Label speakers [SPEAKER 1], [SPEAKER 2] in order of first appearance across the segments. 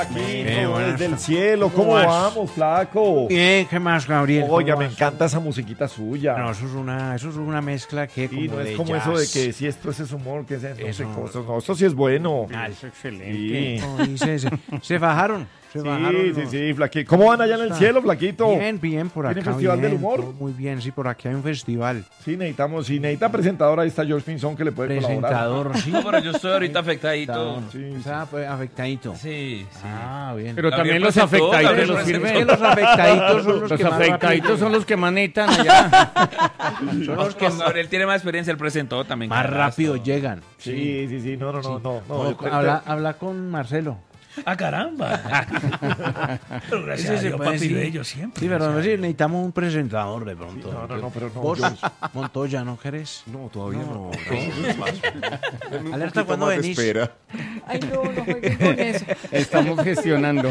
[SPEAKER 1] Aquí desde el cielo, ¿cómo vamos, flaco?
[SPEAKER 2] Bien, ¿qué más, Gabriel?
[SPEAKER 1] Oiga, me encanta esa musiquita suya.
[SPEAKER 2] No, eso es una mezcla que
[SPEAKER 1] y
[SPEAKER 2] como
[SPEAKER 1] no es
[SPEAKER 2] de
[SPEAKER 1] como
[SPEAKER 2] jazz.
[SPEAKER 1] eso de que si esto es humor, que es no
[SPEAKER 2] Eso
[SPEAKER 1] sé
[SPEAKER 2] no.
[SPEAKER 1] cosas. No, esto sí es bueno.
[SPEAKER 2] Ah, es excelente.
[SPEAKER 1] Sí.
[SPEAKER 2] Como dice, se bajaron.
[SPEAKER 1] Sí, flaquito. ¿Cómo van allá en el cielo, flaquito?
[SPEAKER 2] Bien, por acá.
[SPEAKER 1] ¿Tiene festival del humor?
[SPEAKER 2] Todo muy bien, sí, por aquí hay un festival.
[SPEAKER 1] Sí, necesita presentador, ahí está George Pinzón que le puede colaborar.
[SPEAKER 2] Presentador, sí.
[SPEAKER 3] No, pero yo estoy ahorita afectadito.
[SPEAKER 1] Sí,
[SPEAKER 2] Está pues, afectadito.
[SPEAKER 3] Sí, sí.
[SPEAKER 2] Ah, bien.
[SPEAKER 4] Pero
[SPEAKER 3] Gabriel
[SPEAKER 4] también los
[SPEAKER 3] presentó,
[SPEAKER 4] afectaditos
[SPEAKER 3] Gabriel
[SPEAKER 4] nos
[SPEAKER 2] Es
[SPEAKER 3] presentó.
[SPEAKER 2] que
[SPEAKER 4] sirven.
[SPEAKER 2] los afectaditos son los
[SPEAKER 4] Los
[SPEAKER 2] que más
[SPEAKER 4] afectaditos
[SPEAKER 2] rápido-
[SPEAKER 4] son los que manetan allá.
[SPEAKER 2] son los que
[SPEAKER 3] Gabriel tiene más experiencia, él presentó también.
[SPEAKER 2] más
[SPEAKER 3] Carazo.
[SPEAKER 2] rápido llegan.
[SPEAKER 1] Sí, no.
[SPEAKER 2] Habla con Marcelo.
[SPEAKER 3] Ah, caramba. Pero gracias
[SPEAKER 2] Ese
[SPEAKER 3] a
[SPEAKER 2] se
[SPEAKER 3] Dios,
[SPEAKER 2] puede
[SPEAKER 3] papi
[SPEAKER 2] decir.
[SPEAKER 3] bello siempre.
[SPEAKER 2] Sí, pero sí, necesitamos un presentador de pronto.
[SPEAKER 1] No, pero no.
[SPEAKER 2] Vos,
[SPEAKER 1] George.
[SPEAKER 2] Montoya, ¿no querés?
[SPEAKER 5] No, todavía no.
[SPEAKER 2] Alerta cuando venís.
[SPEAKER 5] Espera.
[SPEAKER 6] Ay, no jueguen con eso.
[SPEAKER 4] Estamos gestionando.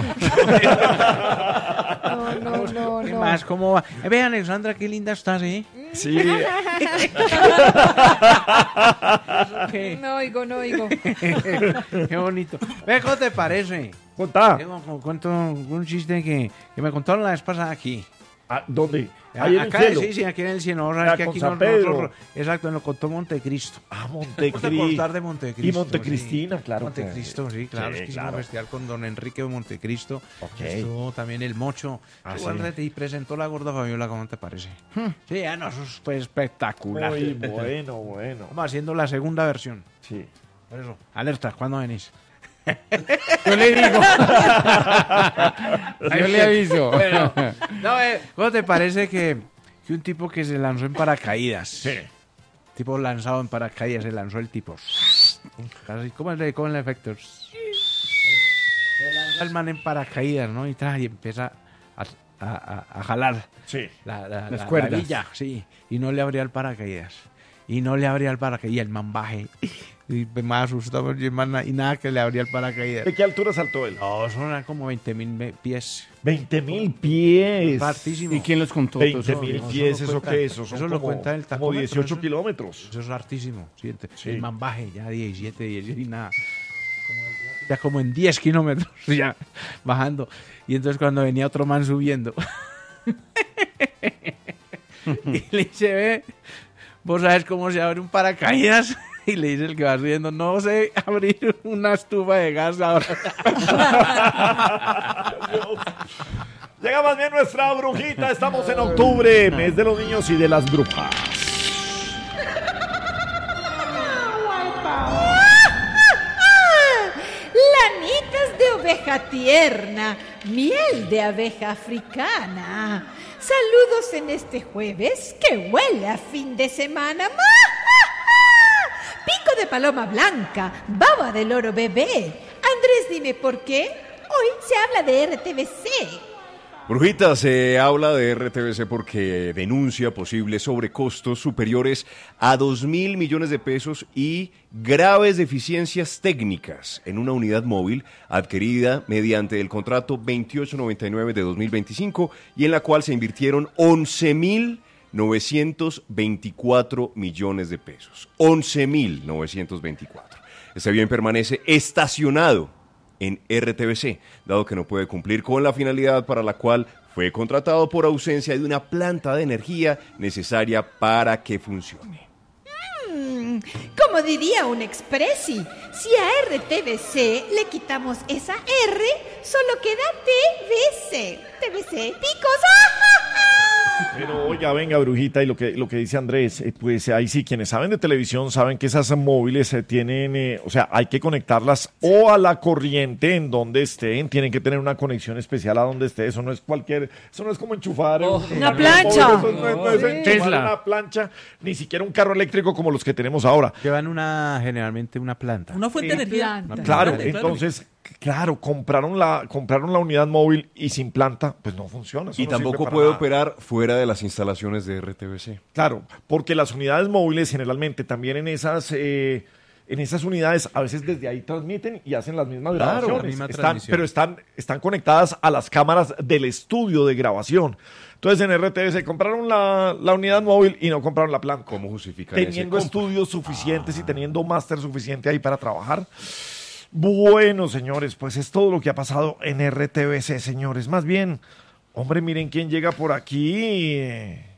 [SPEAKER 6] No.
[SPEAKER 2] ¿Qué más? ¿Cómo va? Ve, Alexandra, qué linda estás, ¿eh?
[SPEAKER 1] Sí,
[SPEAKER 2] ¿Qué?
[SPEAKER 6] No oigo.
[SPEAKER 2] Qué bonito. Ve, ¿cómo te parece?
[SPEAKER 1] contá.
[SPEAKER 2] Cuento un chiste que me contaron la vez pasada aquí.
[SPEAKER 1] Ah, ¿dónde? Ahí en el
[SPEAKER 2] Acá,
[SPEAKER 1] cielo.
[SPEAKER 2] sí, aquí en el cielo. Ahora
[SPEAKER 1] Ah,
[SPEAKER 2] es que
[SPEAKER 1] con
[SPEAKER 2] aquí
[SPEAKER 1] San Pedro.
[SPEAKER 2] nosotros, exacto, lo contó Montecristo.
[SPEAKER 1] Ah,
[SPEAKER 2] Vamos a
[SPEAKER 1] Montecristo.
[SPEAKER 2] contar de Montecristo.
[SPEAKER 1] Y Montecristina,
[SPEAKER 2] sí.
[SPEAKER 1] claro.
[SPEAKER 2] Montecristo, sí, claro.
[SPEAKER 1] Sí,
[SPEAKER 2] es que
[SPEAKER 1] claro.
[SPEAKER 2] hicimos un festival con don Enrique de Montecristo.
[SPEAKER 1] Ok.
[SPEAKER 2] Estuvo también el Mocho.
[SPEAKER 1] Ah,
[SPEAKER 2] Estuvo
[SPEAKER 1] sí.
[SPEAKER 2] Andrete y presentó la gorda Fabiola, ¿cómo te parece? Sí, eso fue espectacular.
[SPEAKER 1] Muy bueno.
[SPEAKER 2] Vamos haciendo la segunda versión.
[SPEAKER 1] Sí.
[SPEAKER 2] Por eso, alerta, ¿cuándo venís?
[SPEAKER 4] Yo le digo. Yo le aviso.
[SPEAKER 2] Bueno, no, ¿cómo te parece que un tipo que se lanzó en paracaídas? Sí. Tipo lanzado en paracaídas, se lanzó el tipo. Así, ¿cómo es el efecto? Se lanza el man en paracaídas, ¿no? Y empieza a jalar
[SPEAKER 1] Sí.
[SPEAKER 2] las
[SPEAKER 4] cuerdas.
[SPEAKER 2] la villa, sí. Y no le abría el paracaídas. Y el man baje. Y más asustado, y nada que le abría el paracaídas.
[SPEAKER 1] ¿De qué altura saltó él?
[SPEAKER 2] No, son eran como 20.000 pies.
[SPEAKER 1] 20.000 pies.
[SPEAKER 2] Hartísimo.
[SPEAKER 4] ¿Y quién los contó?
[SPEAKER 1] 20.000 pies, ¿eso
[SPEAKER 2] cuenta-
[SPEAKER 1] qué es? Eso son
[SPEAKER 2] eso lo
[SPEAKER 1] como,
[SPEAKER 2] cuenta el
[SPEAKER 1] como
[SPEAKER 2] tacómetro,
[SPEAKER 1] 18
[SPEAKER 2] eso.
[SPEAKER 1] kilómetros.
[SPEAKER 2] Eso es hartísimo. ¿Sí?
[SPEAKER 1] Sí.
[SPEAKER 2] El man baje ya 17 y nada. Ya como en 10 kilómetros ya bajando. Y entonces cuando venía otro man subiendo. Y le dice, ve, vos sabes cómo se abre un paracaídas. Y le dice el que va subiendo, no sé abrir una estufa de gas ahora.
[SPEAKER 1] Llega más bien nuestra brujita. Estamos en octubre, mes de los niños y de las brujas.
[SPEAKER 6] Lanitas de oveja tierna, miel de abeja africana. Saludos en este jueves que huele a fin de semana. ¡Ma, ja, ja! Pico de paloma blanca, baba de loro bebé. Andrés, dime por qué. Hoy se habla de RTBC.
[SPEAKER 5] Brujita, se habla de RTBC porque denuncia posibles sobrecostos superiores a 2.000 millones de pesos y graves deficiencias técnicas en una unidad móvil adquirida mediante el contrato 2899 de 2025 y en la cual se invirtieron 11.924 millones de pesos. 11.924. Este bien permanece estacionado en RTBC, dado que no puede cumplir con la finalidad para la cual fue contratado por ausencia de una planta de energía necesaria para que funcione.
[SPEAKER 6] Como diría un expressi, si a RTBC le quitamos esa R, solo queda TBC. TBC, picos.
[SPEAKER 1] Pero oiga, venga, brujita, y lo que dice Andrés, pues ahí sí, quienes saben de televisión saben que esas móviles tienen, o sea, hay que conectarlas o a la corriente en donde estén, tienen que tener una conexión especial a donde esté, eso no es como enchufar
[SPEAKER 6] Una plancha.
[SPEAKER 1] Eso no es enchufar
[SPEAKER 4] Tesla.
[SPEAKER 1] una plancha, ni siquiera un carro eléctrico como los que tenemos ahora.
[SPEAKER 2] Llevan generalmente una planta.
[SPEAKER 3] Una fuente de energía.
[SPEAKER 6] Planta.
[SPEAKER 1] Claro,
[SPEAKER 3] Grande,
[SPEAKER 1] entonces, claro, compraron la unidad móvil y sin planta, pues no funciona. eso
[SPEAKER 5] Y
[SPEAKER 1] no sirve
[SPEAKER 5] tampoco
[SPEAKER 1] para
[SPEAKER 5] puede
[SPEAKER 1] nada.
[SPEAKER 5] operar fuera de las instalaciones de RTBC.
[SPEAKER 1] Claro, porque las unidades móviles generalmente también en esas unidades a veces desde ahí transmiten y hacen las mismas
[SPEAKER 5] Claro,
[SPEAKER 1] grabaciones.
[SPEAKER 2] la misma
[SPEAKER 1] Están,
[SPEAKER 2] transmisión.
[SPEAKER 1] pero están conectadas a las cámaras del estudio de grabación. Entonces en RTBC compraron la unidad móvil y no compraron la planta.
[SPEAKER 5] ¿Cómo justificar
[SPEAKER 1] Teniendo
[SPEAKER 5] ese
[SPEAKER 1] estudios suficientes y teniendo máster suficiente ahí para trabajar. Bueno, señores, pues es todo lo que ha pasado en RTBC, señores. Más bien, hombre, miren quién llega por aquí.